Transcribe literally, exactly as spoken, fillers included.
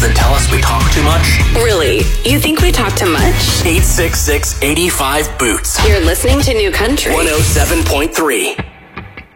that tell us we talk too much? Really? You think we talk too much? eight six six, eight five, boots. You're listening to New Country. one oh seven point three.